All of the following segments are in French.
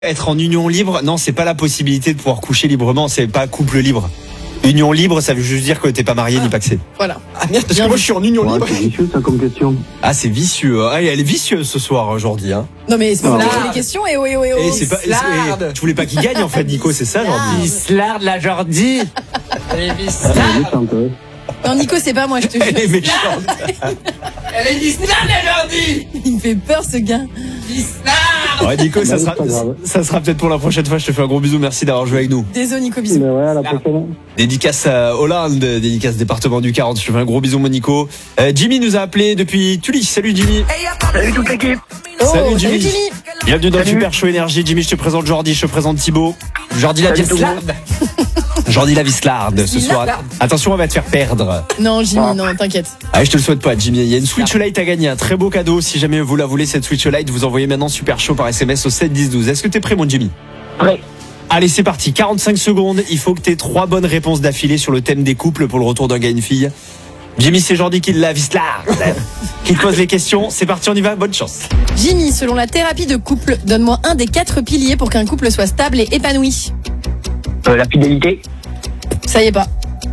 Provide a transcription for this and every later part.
Être en union libre, non, c'est pas la possibilité de pouvoir coucher librement, c'est pas couple libre. Union libre, ça veut juste dire que t'es pas marié ni paxé. Voilà. Ah merde, parce que moi je suis en union libre. C'est vicieux ça comme question. Ah, c'est vicieux. Ah, elle est vicieuse ce soir aujourd'hui. Hein. Non mais c'est pas Ah. poser les questions et Et c'est pas. Slard. Tu voulais pas qu'il gagne en fait, Nico, c'est ça aujourd'hui. Slard la Jordi. Elle est méchante, ouais. Non Nico, c'est pas moi, je te Elle est jure. méchante. Elle est du Slard la Jordi. Il me fait peur ce gars. Ouais, Nico, ça Bah, sera, c'est pas grave. ça sera peut-être pour la prochaine fois. Je te fais un gros bisou. Merci d'avoir joué avec nous. Désolé Nico, Mais bisous. ouais, à la prochaine. Dédicace à Hollande, dédicace département du 40. Je te fais un gros bisou, mon Nico. Jimmy nous a appelé depuis Tully. Salut Jimmy. Salut toute l'équipe. Oh, Salut, salut Jimmy. Jimmy. Bienvenue dans le Salut. Super Show Énergie. Jimmy, je te présente Jordi, je te présente Thibaut. Jordi la Salut tout le Slard. monde. Jordi la Vislarde ce soir. Attention, on va te faire perdre. Non Jimmy, non, t'inquiète. Ah, je te le souhaite pas, Jimmy. Il y a une Switch Lite à gagner, un très beau cadeau. Si jamais vous la voulez, cette Switch Lite, vous envoyez maintenant Super Show par SMS au 7 10 12. Est-ce que t'es prêt, mon Jimmy? Prêt. Allez, c'est parti. 45 secondes. Il faut que t'aies 3 bonnes réponses d'affilée sur le thème des couples pour le retour d'un gars et une fille. Jimmy, c'est Jordi qui l'a Vislarde qui te pose les questions. C'est parti, on y va. Bonne chance. Jimmy, selon la thérapie de couple, donne-moi un des 4 piliers pour qu'un couple soit stable et épanoui. La fidélité. Ça y est pas.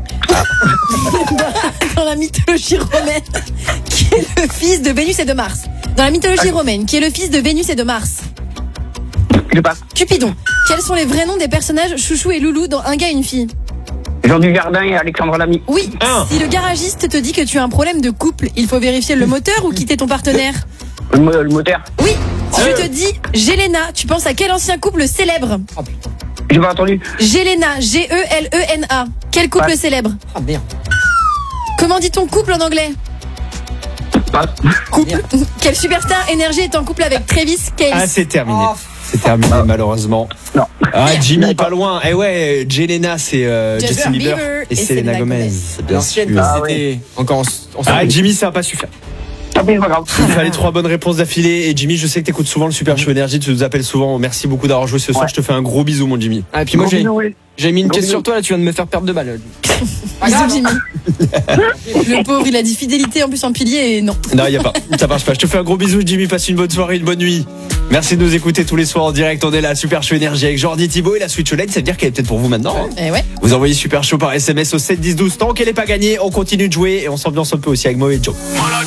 Dans la mythologie romaine, qui est le fils de Vénus et de Mars. Dans la mythologie romaine, qui est le fils de Vénus et de Mars. Je passe. Cupidon. Quels sont les vrais noms des personnages Chouchou et Loulou dans Un gars et une fille? Jean Dujardin et Alexandre Lamy. Oui. Un. Si le garagiste te dit que tu as un problème de couple, il faut vérifier le moteur ou quitter ton partenaire? Le moteur. Oui. Si je te dis Gélena, tu penses à quel ancien couple célèbre? J'ai pas entendu. Gélena, G-E-L-E-N-A. Quel couple Ouais. célèbre? Ah merde. Comment dit-on couple en anglais? Passe. Couple. Quel superstar énergie est en couple avec Travis Kelce? Ah, c'est terminé. Oh. C'est terminé, malheureusement. Non. Ah, Jimmy, pas loin. Eh ouais, Jelena, c'est Justin Justin Bieber Bieber et Selena Gomez. Bien L'ancienne, sûr. Ah, c'était encore en Ah, Jimmy, ça va pas suffire. Tant pis, c'est pas grave. Il fallait 3 bonnes réponses d'affilée. Et Jimmy, je sais que t'écoutes souvent le Super Show Énergie, tu nous appelles souvent. Merci beaucoup d'avoir joué ce soir. Ouais. Je te fais un gros bisou, mon Jimmy. Ah, et puis moi Gros bisous, oui. j'ai mis une Gros pièce bisous. sur toi là, tu viens de me faire perdre de balles. Bisous Jimmy. Le pauvre, il a dit fidélité en plus en pilier et non. Non, y a pas. Ça marche pas. Je te fais un gros bisou, Jimmy. Passe une bonne soirée, une bonne nuit. Merci de nous écouter tous les soirs en direct. On est là, Super Show Énergie avec Jordi, Thibaut et la Switch Lite. Ça veut dire qu'elle est peut-être pour vous maintenant. Hein. Eh ouais. Vous envoyez Super Show par SMS au 7 10 12. Tant qu'elle est pas gagnée, on continue de jouer et on s'ambiance un peu aussi avec Mo et Joe.